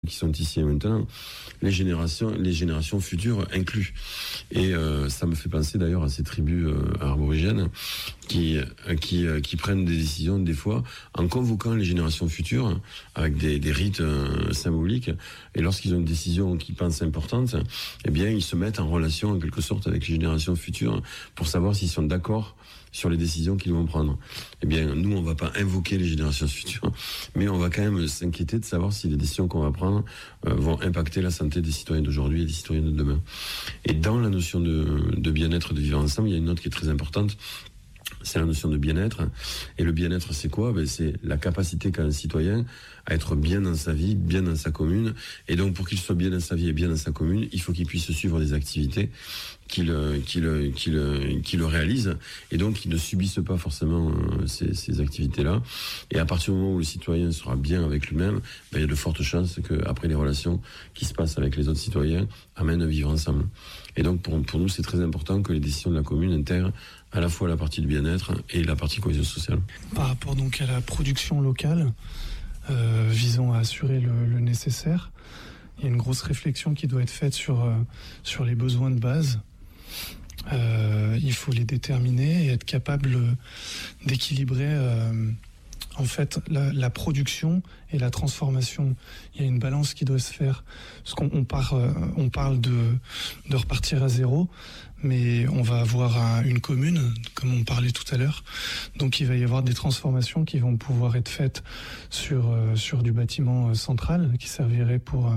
qui sont ici et maintenant, les générations futures inclus. Et ça me fait penser d'ailleurs à ces tribus arborigènes qui prennent des décisions des fois en convoquant les générations futures avec des rites symboliques. Et lorsqu'ils ont une décision qu'ils pensent importante, eh bien ils se mettent en relation en quelque sorte avec les générations futures pour savoir s'ils sont d'accord sur les décisions qu'ils vont prendre. Eh bien, nous, on va pas invoquer les générations futures, mais on va quand même s'inquiéter de savoir si les décisions qu'on va prendre vont impacter la santé des citoyens d'aujourd'hui et des citoyens de demain. Et dans la notion de bien-être, de vivre ensemble, il y a une autre qui est très importante, c'est la notion de bien-être. Et le bien-être, c'est quoi? C'est la capacité qu'a un citoyen à être bien dans sa vie, bien dans sa commune. Et donc, pour qu'il soit bien dans sa vie et bien dans sa commune, il faut qu'il puisse suivre des activités qui le réalise, et donc qui ne subissent pas forcément ces activités-là. Et à partir du moment où le citoyen sera bien avec lui-même, il y a de fortes chances que après les relations qui se passent avec les autres citoyens amènent à vivre ensemble. Et donc pour nous, c'est très important que les décisions de la commune intègrent à la fois la partie de bien-être et la partie cohésion sociale. Par rapport donc à la production locale, visant à assurer le nécessaire, il y a une grosse réflexion qui doit être faite sur les besoins de base. Il faut les déterminer et être capable d'équilibrer en fait la production et la transformation. Il y a une balance qui doit se faire, parce qu'on parle de repartir à zéro, mais on va avoir une commune, comme on parlait tout à l'heure, donc il va y avoir des transformations qui vont pouvoir être faites sur du bâtiment central qui servirait pour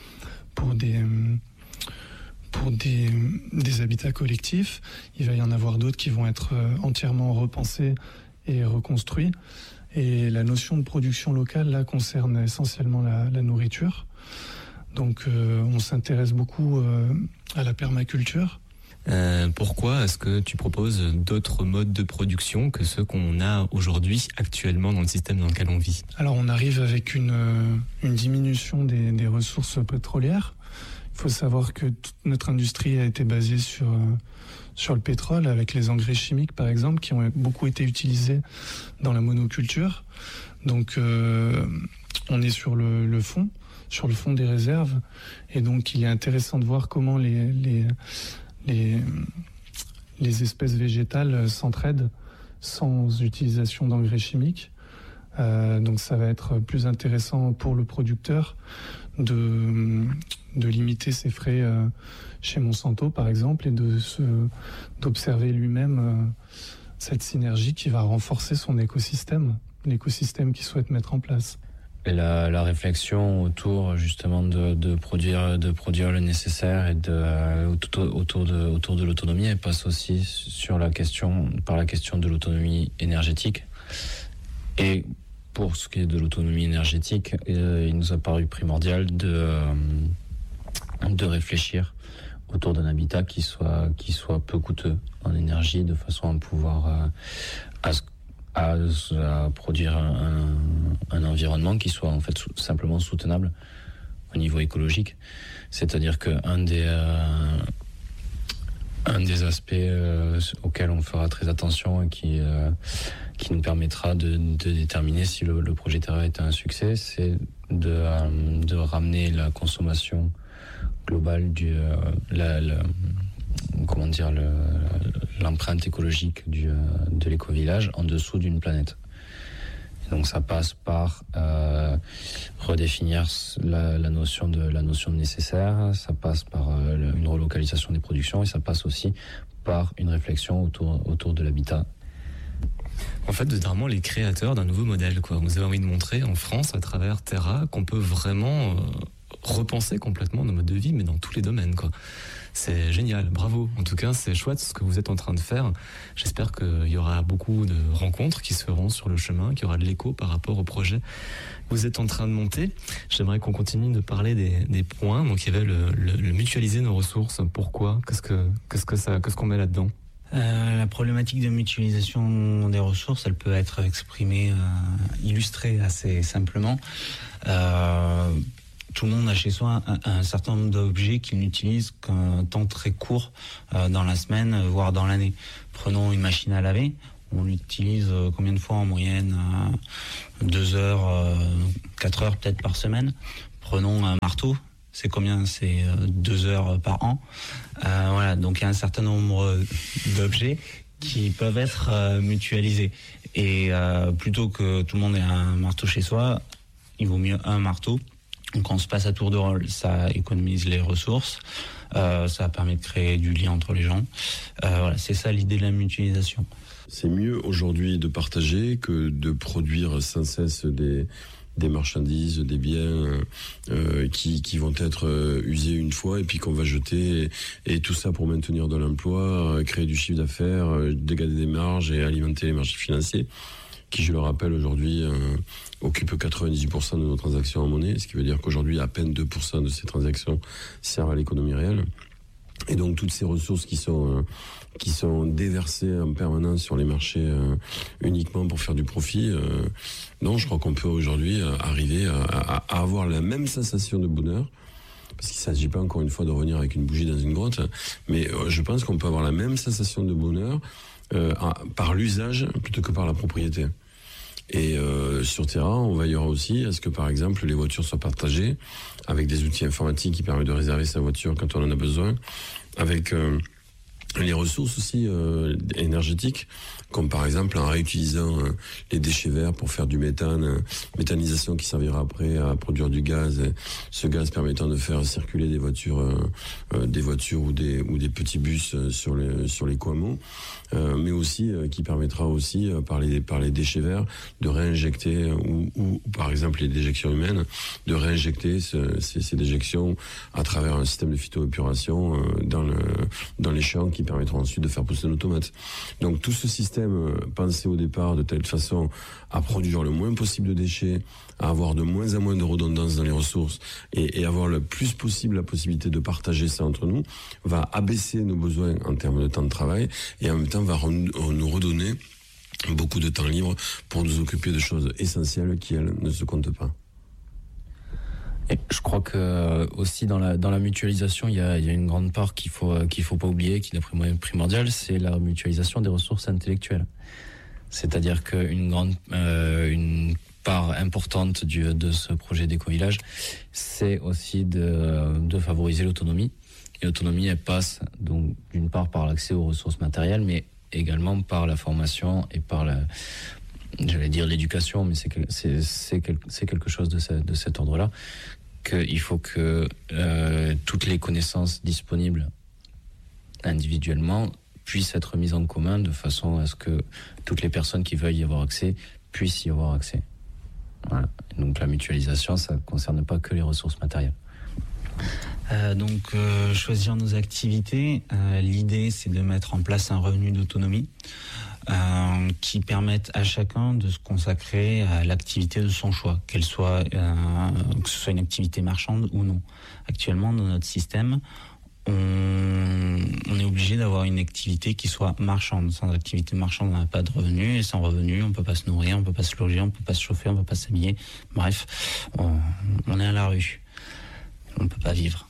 des habitats collectifs. Il va y en avoir d'autres qui vont être entièrement repensés et reconstruits. Et la notion de production locale, là, concerne essentiellement la nourriture. Donc, on s'intéresse beaucoup à la permaculture. Pourquoi est-ce que tu proposes d'autres modes de production que ceux qu'on a aujourd'hui, actuellement, dans le système dans lequel on vit? Alors, on arrive avec une diminution des ressources pétrolières. Il faut savoir que toute notre industrie a été basée sur le pétrole, avec les engrais chimiques par exemple, qui ont beaucoup été utilisés dans la monoculture. Donc on est sur le fond des réserves, et donc il est intéressant de voir comment les espèces végétales s'entraident sans utilisation d'engrais chimiques. Donc ça va être plus intéressant pour le producteur de limiter ses frais chez Monsanto par exemple, et d'observer lui-même cette synergie qui va renforcer son l'écosystème qu'il souhaite mettre en place. Et la réflexion autour justement de produire le nécessaire et autour de l'autonomie, elle passe aussi par la question de l'autonomie énergétique. Et pour ce qui est de l'autonomie énergétique, il nous a paru primordial de réfléchir autour d'un habitat qui soit peu coûteux en énergie, de façon à pouvoir à produire un environnement qui soit en fait simplement soutenable au niveau écologique. C'est-à-dire que un des aspects auxquels on fera très attention et qui nous permettra de déterminer si le projet Terra est un succès, c'est de ramener la consommation globale l'empreinte écologique de l'éco-village en dessous d'une planète. Et donc ça passe par redéfinir la notion de nécessaire, ça passe par une relocalisation des productions, et ça passe aussi par une réflexion autour de l'habitat. En fait, vous êtes vraiment les créateurs d'un nouveau modèle, quoi. Vous avez envie de montrer en France, à travers Terra, qu'on peut vraiment repenser complètement nos modes de vie, mais dans tous les domaines, quoi. C'est génial, bravo. En tout cas, c'est chouette ce que vous êtes en train de faire. J'espère qu'il y aura beaucoup de rencontres qui se feront sur le chemin, qu'il y aura de l'écho par rapport au projet que vous êtes en train de monter. J'aimerais qu'on continue de parler des points. Donc, il y avait le mutualiser nos ressources. Pourquoi? Qu'est-ce qu'on met là-dedans? La problématique de mutualisation des ressources, elle peut être exprimée, illustrée assez simplement. Tout le monde a chez soi un certain nombre d'objets qu'il n'utilise qu'un temps très court dans la semaine, voire dans l'année. Prenons une machine à laver. On l'utilise combien de fois en moyenne? 2 heures, 4 heures peut-être par semaine. Prenons un marteau. C'est combien? C'est 2 heures par an. Voilà, donc il y a un certain nombre d'objets qui peuvent être mutualisés. Et plutôt que tout le monde ait un marteau chez soi, il vaut mieux un marteau. Donc on se passe à tour de rôle, ça économise les ressources, ça permet de créer du lien entre les gens. Voilà, c'est ça l'idée de la mutualisation. C'est mieux aujourd'hui de partager que de produire sans cesse des marchandises, des biens qui vont être usés une fois et puis qu'on va jeter, et tout ça pour maintenir de l'emploi, créer du chiffre d'affaires, dégager des marges et alimenter les marchés financiers, qui, je le rappelle, aujourd'hui occupent 98% de nos transactions en monnaie, ce qui veut dire qu'aujourd'hui à peine 2% de ces transactions servent à l'économie réelle. Et donc toutes ces ressources qui sont déversées en permanence sur les marchés uniquement pour faire du profit, non, je crois qu'on peut aujourd'hui arriver à avoir la même sensation de bonheur, parce qu'il ne s'agit pas encore une fois de revenir avec une bougie dans une grotte, mais je pense qu'on peut avoir la même sensation de bonheur par l'usage plutôt que par la propriété. Et sur Terra, on veillera aussi à ce que, par exemple, les voitures soient partagées avec des outils informatiques qui permettent de réserver sa voiture quand on en a besoin, avec les ressources aussi énergétiques, comme par exemple en réutilisant les déchets verts pour faire du méthane, méthanisation qui servira après à produire du gaz, ce gaz permettant de faire circuler des voitures ou des petits bus sur les quamos, mais aussi qui permettra aussi par les déchets verts de réinjecter ou par exemple les déjections humaines, de réinjecter ces déjections à travers un système de phytoépuration dans les champs qui permettront ensuite de faire pousser nos tomates. Donc tout ce système pensé au départ de telle façon à produire le moins possible de déchets, à avoir de moins en moins de redondance dans les ressources et avoir le plus possible la possibilité de partager ça entre nous, va abaisser nos besoins en termes de temps de travail et en même temps va nous redonner beaucoup de temps libre pour nous occuper de choses essentielles qui, elles, ne se comptent pas. Et je crois que aussi dans la mutualisation, il y a une grande part qu'il faut pas oublier, qui d'après moi est primordiale, c'est la mutualisation des ressources intellectuelles. C'est-à-dire qu'une part importante de ce projet d'éco-village, c'est aussi de favoriser l'autonomie. Et l'autonomie, elle passe donc d'une part par l'accès aux ressources matérielles, mais également par la formation et par l'éducation, mais c'est quelque chose de cet ordre-là, qu'il faut que toutes les connaissances disponibles individuellement puissent être mises en commun de façon à ce que toutes les personnes qui veulent y avoir accès puissent y avoir accès. Voilà. Donc la mutualisation, ça ne concerne pas que les ressources matérielles. Choisir nos activités, l'idée c'est de mettre en place un revenu d'autonomie qui permette à chacun de se consacrer à l'activité de son choix, que ce soit une activité marchande ou non. Actuellement, dans notre système, on est obligé d'avoir une activité qui soit marchande. Sans activité marchande, on n'a pas de revenus, et sans revenus, on ne peut pas se nourrir, on ne peut pas se loger, on ne peut pas se chauffer, on ne peut pas s'habiller. Bref, on est à la rue. On ne peut pas vivre.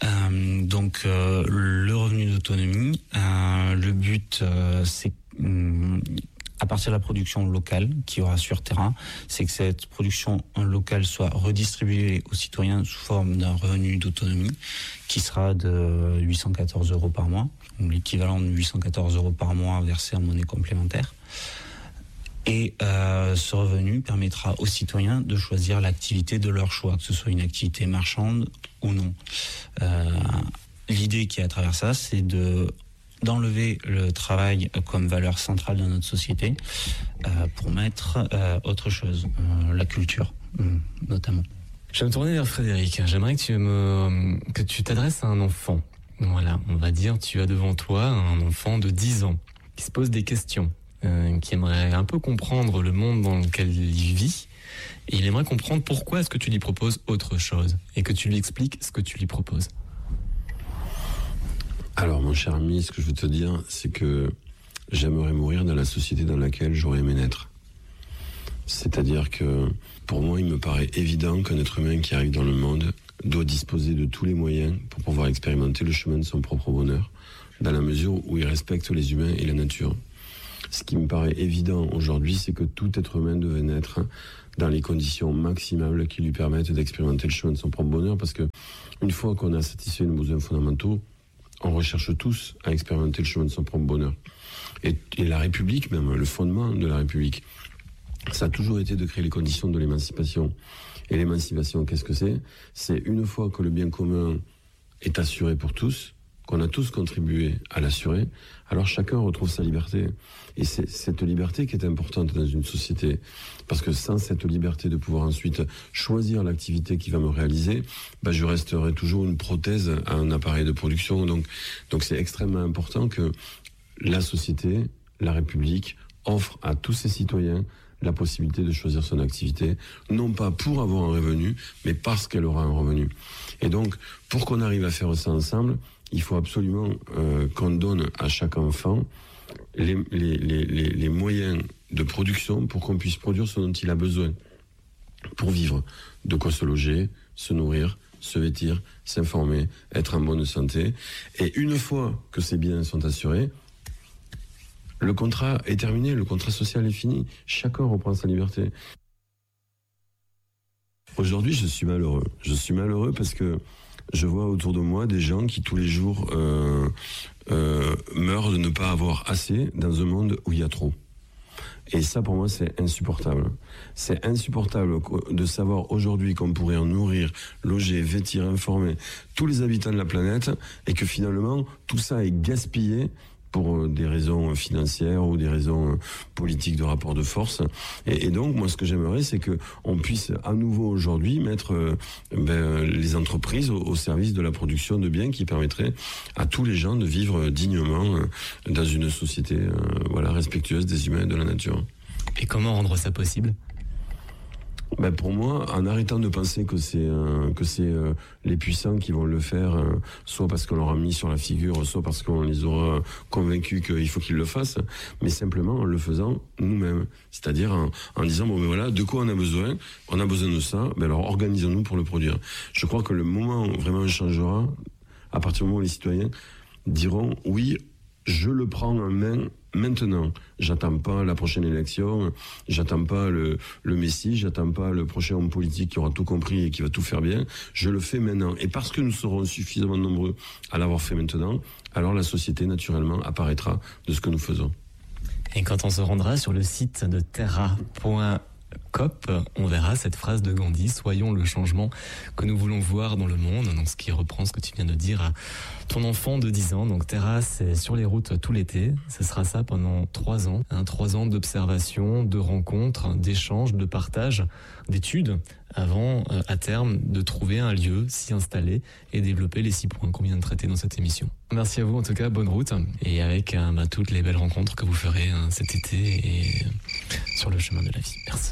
Le revenu d'autonomie, le but, c'est à partir de la production locale qu'il y aura sur terrain, c'est que cette production locale soit redistribuée aux citoyens sous forme d'un revenu d'autonomie qui sera de 814 € par mois, donc l'équivalent de 814 € par mois versé en monnaie complémentaire. Et ce revenu permettra aux citoyens de choisir l'activité de leur choix, que ce soit une activité marchande ou non. L'idée qui est à travers ça, c'est d'enlever le travail comme valeur centrale de notre société pour mettre autre chose, la culture notamment. Je vais me tourner vers Frédéric. J'aimerais que tu t'adresses à un enfant. Voilà, on va dire, tu as devant toi un enfant de 10 ans qui se pose des questions, qui aimerait un peu comprendre le monde dans lequel il vit. Et il aimerait comprendre pourquoi est-ce que tu lui proposes autre chose et que tu lui expliques ce que tu lui proposes. Alors, mon cher ami, ce que je veux te dire, c'est que j'aimerais mourir dans la société dans laquelle j'aurais aimé naître. C'est-à-dire que, pour moi, il me paraît évident qu'un être humain qui arrive dans le monde doit disposer de tous les moyens pour pouvoir expérimenter le chemin de son propre bonheur, dans la mesure où il respecte les humains et la nature. Ce qui me paraît évident aujourd'hui, c'est que tout être humain devait naître dans les conditions maximales qui lui permettent d'expérimenter le chemin de son propre bonheur, parce que une fois qu'on a satisfait nos besoins fondamentaux, on recherche tous à expérimenter le chemin de son propre bonheur. Et la République, même le fondement de la République, ça a toujours été de créer les conditions de l'émancipation. Et l'émancipation, qu'est-ce que c'est ? C'est une fois que le bien commun est assuré pour tous, qu'on a tous contribué à l'assurer, alors chacun retrouve sa liberté. Et c'est cette liberté qui est importante dans une société. Parce que sans cette liberté de pouvoir ensuite choisir l'activité qui va me réaliser, je resterai toujours une prothèse à un appareil de production. Donc c'est extrêmement important que la société, la République, offre à tous ses citoyens la possibilité de choisir son activité, non pas pour avoir un revenu, mais parce qu'elle aura un revenu. Et donc, pour qu'on arrive à faire ça ensemble, il faut absolument qu'on donne à chaque enfant les moyens de production pour qu'on puisse produire ce dont il a besoin pour vivre, de quoi se loger, se nourrir, se vêtir, s'informer, être en bonne santé. Et une fois que ces biens sont assurés, le contrat est terminé, le contrat social est fini. Chacun reprend sa liberté. Aujourd'hui, je suis malheureux. Je suis malheureux parce que je vois autour de moi des gens qui tous les jours meurent de ne pas avoir assez dans un monde où il y a trop. Et ça, pour moi, c'est insupportable. C'est insupportable de savoir aujourd'hui qu'on pourrait en nourrir, loger, vêtir, informer tous les habitants de la planète et que finalement, tout ça est gaspillé pour des raisons financières ou des raisons politiques de rapport de force. Et donc, moi, ce que j'aimerais, c'est qu'on puisse à nouveau aujourd'hui mettre les entreprises au service de la production de biens qui permettraient à tous les gens de vivre dignement dans une société respectueuse des humains et de la nature. Et comment rendre ça possible ? Pour moi, en arrêtant de penser que c'est les puissants qui vont le faire, soit parce qu'on leur a mis sur la figure, soit parce qu'on les aura convaincus qu'il faut qu'ils le fassent, mais simplement en le faisant nous-mêmes. C'est-à-dire en disant, de quoi on a besoin de ça, alors organisons-nous pour le produire. Je crois que le moment où vraiment changera, à partir du moment où les citoyens diront, oui, je le prends en main maintenant. J'attends pas la prochaine élection, j'attends pas le Messie, j'attends pas le prochain homme politique qui aura tout compris et qui va tout faire bien. Je le fais maintenant. Et parce que nous serons suffisamment nombreux à l'avoir fait maintenant, alors la société naturellement apparaîtra de ce que nous faisons. Et quand on se rendra sur le site de terra.com, on verra cette phrase de Gandhi, soyons le changement que nous voulons voir dans le monde, donc ce qui reprend ce que tu viens de dire à ton enfant de 10 ans. Donc Terra, c'est sur les routes tout l'été, ce sera ça pendant 3 ans, 3 ans d'observation, de rencontres, d'échanges, de partage, d'études, avant à terme de trouver un lieu, s'y installer et développer les 6 points qu'on vient de traiter dans cette émission. Merci à vous, en tout cas, bonne route, et avec toutes les belles rencontres que vous ferez cet été et sur le chemin de la vie. Merci.